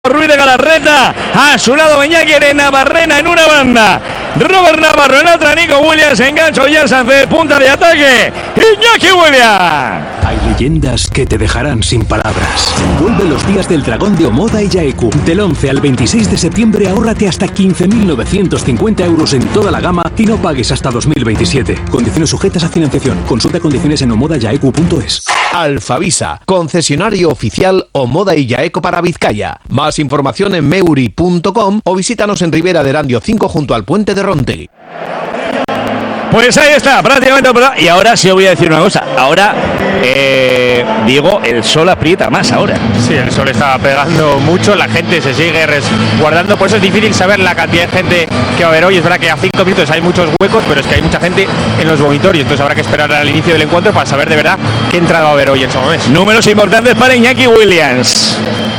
Ruiz de Galarreta, a su lado Iñaki Navarrena en una banda, Robert Navarro en otra, Nico Williams, engancho y Sánchez, punta de ataque, Iñaki Williams. Hay leyendas que te dejarán sin palabras. Vuelve los días del dragón de Omoda y Yaeku. Del 11 al 26 de septiembre ahórrate hasta 15.950 euros en toda la gama y no pagues hasta 2027. Condiciones sujetas a financiación. Consulta condiciones en omodayaeku.es. Alfavisa, concesionario oficial Omoda y Yaeco para Vizcaya. Más información en meuri.com o visítanos en Ribera de Erandio 5 junto al puente de Rontegui. Pues ahí está, prácticamente. Y ahora sí os voy a decir una cosa. Ahora, Diego, el sol aprieta más ahora. Sí, el sol está pegando mucho, la gente se sigue resguardando, por eso es difícil saber la cantidad de gente que va a haber hoy. Es verdad que a 5 minutos hay muchos huecos, pero es que hay mucha gente en los vomitorios, entonces habrá que esperar al inicio del encuentro para saber de verdad qué entrada va a haber hoy en San Mamés. Números importantes para Iñaki Williams.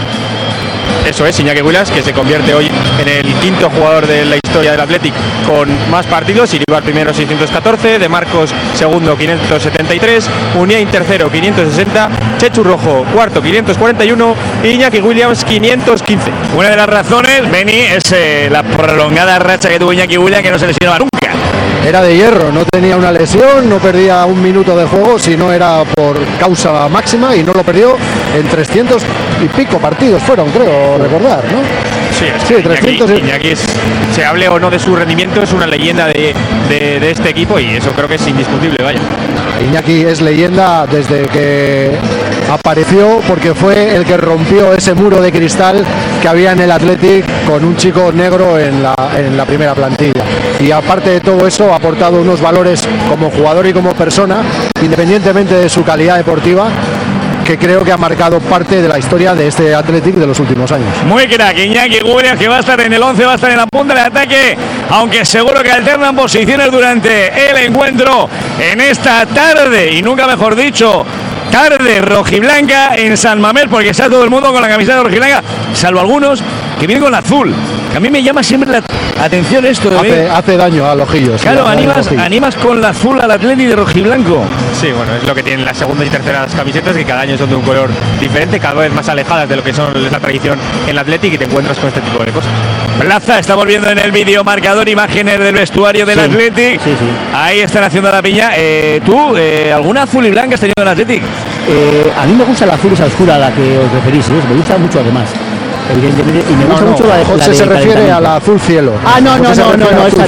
Eso es, Iñaki Williams, que se convierte hoy en el quinto jugador de la historia del Athletic con más partidos. Iribar primero 614, De Marcos segundo 573, Muniain tercero 560, Chechu Rojo cuarto 541 y Iñaki Williams 515. Una de las razones, Beni, es la prolongada racha que tuvo Iñaki Williams, que no se lesionaba nunca. Era de hierro, no tenía una lesión, no perdía un minuto de juego si no era por causa máxima, y no lo perdió en 300 y pico partidos fueron, creo recordar, ¿no? Sí, 300. Iñaki se hable o no de su rendimiento, es una leyenda de este equipo y eso creo que es indiscutible, vaya. Iñaki es leyenda desde que apareció, porque fue el que rompió ese muro de cristal que había en el Athletic con un chico negro en la primera plantilla. Y aparte de todo eso, ha aportado unos valores como jugador y como persona, independientemente de su calidad deportiva, que creo que ha marcado parte de la historia de este Athletic de los últimos años. Muy crack, Iñaki Williams, que va a estar en el 11, va a estar en la punta del ataque, aunque seguro que alternan posiciones durante el encuentro en esta tarde, y nunca mejor dicho, tarde rojiblanca en San Mamés, porque está todo el mundo con la camiseta rojiblanca, salvo algunos que vienen con la azul. A mí me llama siempre la atención esto de hace daño a los ojillos. Claro, animas con la azul al Atleti de rojiblanco. Sí, bueno, es lo que tienen las segundas y terceras camisetas, que cada año son de un color diferente, cada vez más alejadas de lo que son la tradición en el Athletic, y te encuentras con este tipo de cosas. Plaza, estamos viendo en el vídeo marcador imágenes del vestuario del Athletic. Sí. Ahí están haciendo la piña. ¿Tú, alguna azul y blanca has tenido en el Athletic? A mí me gusta la azul esa oscura a la que os referís, me gusta mucho además. Evidentemente, y me gusta mucho la de José se refiere a la azul cielo. No, esa no.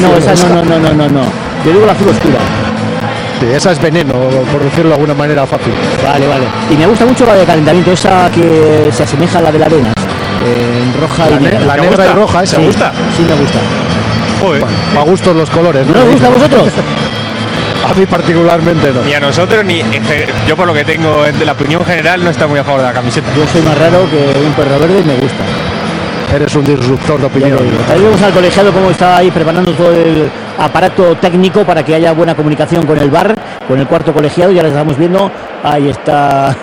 Yo digo la azul oscura. Sí, esa es veneno, por decirlo de alguna manera fácil. Vale. Y me gusta mucho la de calentamiento, esa que se asemeja a la de la arena, roja y negra. La negra y roja, esa. ¿Me gusta? Sí, me gusta. Joder. Bueno, a gustos los colores, ¿no? ¿No os gusta a vosotros? A mí particularmente no. Ni a nosotros, ni yo, por lo que tengo de la opinión general, no está muy a favor de la camiseta. Yo soy más raro que un perro verde y me gusta. Eres un disruptor de opinión. Ahí vemos al colegiado cómo está ahí preparando todo el aparato técnico para que haya buena comunicación con el VAR, con el cuarto colegiado. Ya lo estamos viendo. Ahí está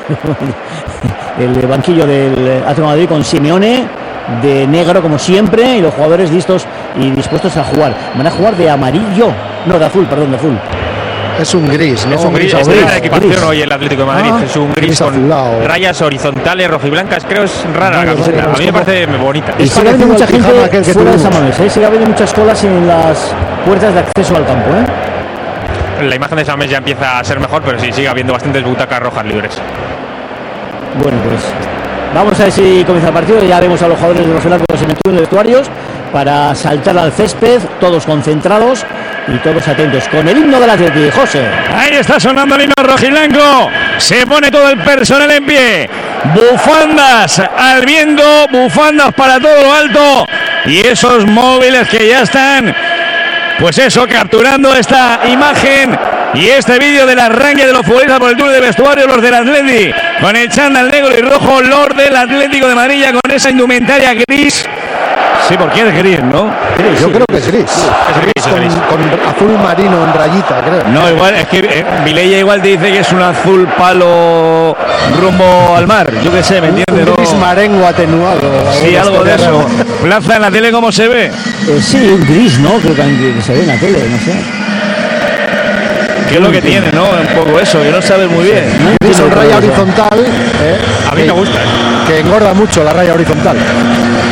el banquillo del Atlético de Madrid con Simeone de negro como siempre, y los jugadores listos y dispuestos a jugar. Van a jugar de amarillo, no, de azul, perdón, de azul. Es un gris, ¿no? Es un gris, es la equipación hoy el Atlético de Madrid. Es un gris con azulado, rayas horizontales rojiblancas. Creo es rara la camiseta. A mí me parece bonita. Y sigue habiendo mucha gente fuera de San Mamés, sigue habiendo muchas colas en las puertas de acceso al campo, La imagen de San Mamés ya empieza a ser mejor, pero sí, sigue habiendo bastantes butacas rojas libres. Bueno, pues vamos a ver si comienza el partido. Ya vemos a los jugadores de los blancos en los vestuarios para saltar al césped, todos concentrados y todos atentos con el himno del Athletic. José. Ahí está sonando el himno rojiblanco. Se pone todo el personal en pie. Bufandas al viento, bufandas para todo lo alto. Y esos móviles que ya están, pues eso, capturando esta imagen y este vídeo del arranque de los futbolistas por el túnel de vestuario, los del Athletic, con el chándal negro y rojo, los del Atlético de Madrid con esa indumentaria gris. Sí, porque es gris, ¿no? Yo creo que es gris. Con azul marino en rayita, creo. No, igual, es que Vilella igual te dice que es un azul palo rumbo al mar. Yo qué sé, ¿me entiendes? Un gris marengo atenuado. Sí, algo de eso. Plaza en la tele, ¿cómo se ve? Sí, un gris, ¿no? Creo que se ve en la tele, no sé. ¿Qué es lo que tiene, no? Un poco eso, que no sabes muy bien. Son raya horizontal. A mí me gusta. Que engorda mucho la raya horizontal.